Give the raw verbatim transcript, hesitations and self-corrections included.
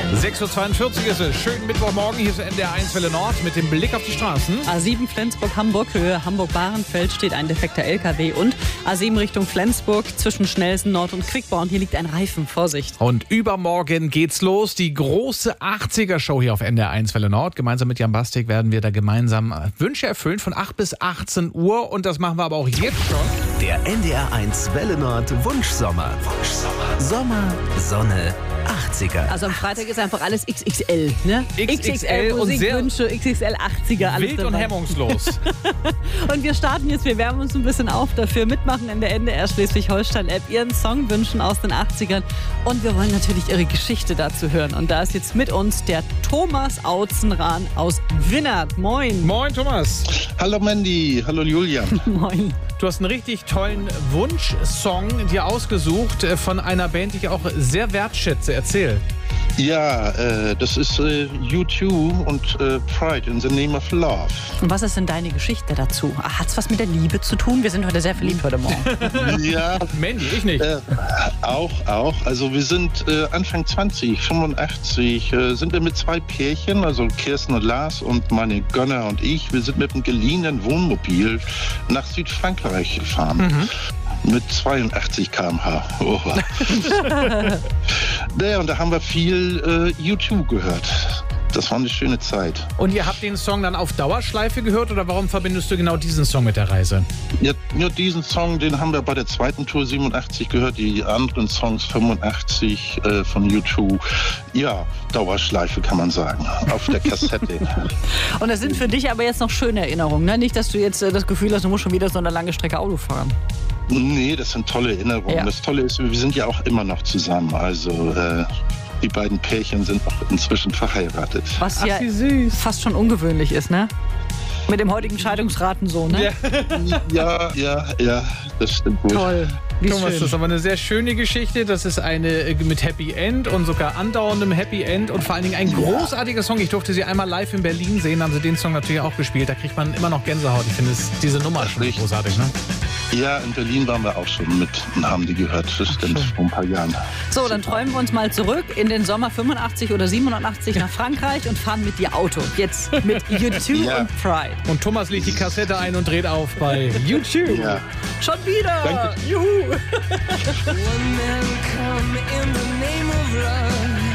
sechs Uhr zweiundvierzig ist es. Schönen Mittwochmorgen. Hier ist N D R eins Welle Nord mit dem Blick auf die Straßen. A sieben Flensburg-Hamburg, Höhe Hamburg-Bahrenfeld steht ein defekter L K W und A sieben Richtung Flensburg zwischen Schnellsen Nord und Quickborn. Hier liegt ein Reifen. Vorsicht. Und übermorgen geht's los. Die große achtziger-Show hier auf N D R eins Welle Nord. Gemeinsam mit Jan Bastik werden wir da gemeinsam Wünsche erfüllen von acht bis achtzehn Uhr. Und das machen wir aber auch jetzt schon. Der N D R eins Welle Nord Wunschsommer. Wunschsommer. Sommer, Sonne, achtziger. Also am Freitag ist einfach alles X X L, ne? X X L und sehr Musikwünsche, X X L achtziger, alles wild dabei. und hemmungslos. Und wir starten jetzt, wir wärmen uns ein bisschen auf dafür. Mitmachen in der N D R Schleswig-Holstein-App, Ihren Song wünschen aus den achtzigern. Und wir wollen natürlich Ihre Geschichte dazu hören. Und da ist jetzt mit uns der Thomas Autzenrahn aus Winnert. Moin. Moin, Thomas. Hallo Mandy, hallo Julian. Moin. Du hast einen richtig tollen Wunschsong dir ausgesucht von einer Band, die ich auch sehr wertschätze. Erzähl. Ja, äh, das ist äh, U zwei und äh, Pride in the Name of Love. Und was ist denn deine Geschichte dazu? Hat's was mit der Liebe zu tun? Wir sind heute sehr verliebt heute Morgen. Ja, Mandy, ich nicht. äh, auch, auch. Also wir sind äh, Anfang zwanzig, fünfundachtzig, äh, sind wir mit zwei Pärchen, also Kirsten und Lars und meine Gönner und ich, wir sind mit einem geliehenen Wohnmobil nach Südfrankreich gefahren. Mhm. Mit zweiundachtzig Kilometer pro Stunde. Oh. Ja, und da haben wir viel äh, U zwei gehört. Das war eine schöne Zeit. Und ihr habt den Song dann auf Dauerschleife gehört oder warum verbindest du genau diesen Song mit der Reise? Ja, ja, diesen Song, den haben wir bei der zweiten Tour siebenundachtzig gehört, die anderen Songs fünfundachtzig äh, von U zwei. Ja, Dauerschleife kann man sagen, auf der Kassette. Und das sind für dich aber jetzt noch schöne Erinnerungen, ne? Nicht, dass du jetzt äh, das Gefühl hast, du musst schon wieder so eine lange Strecke Auto fahren. Nee, das sind tolle Erinnerungen. Ja. Das Tolle ist, wir sind ja auch immer noch zusammen. Also äh, die beiden Pärchen sind auch inzwischen verheiratet. Was Ach, ja wie süß. fast schon ungewöhnlich ist, ne? Mit dem heutigen Scheidungsraten so, ne? Ja. Ja, ja, ja, das stimmt wohl. Toll. Wie Thomas, schön. das ist aber eine sehr schöne Geschichte. Das ist eine mit Happy End und sogar andauerndem Happy End und vor allen Dingen ein großartiger Song. Ich durfte sie einmal live in Berlin sehen, haben sie den Song natürlich auch gespielt. Da kriegt man immer noch Gänsehaut. Ich finde es- diese Nummer schon Richtig. großartig, ne? Ja, in Berlin waren wir auch schon mit und haben die gehört. Das stimmt, vor ein paar Jahren. So, dann träumen wir uns mal zurück in den Sommer fünfundachtzig oder siebenundachtzig nach Frankreich und fahren mit dir Auto. Jetzt mit U zwei Ja. und Pride. Und Thomas legt die Kassette ein und dreht auf bei YouTube. Ja. Schon wieder! Danke. Juhu! One man come in the name of love.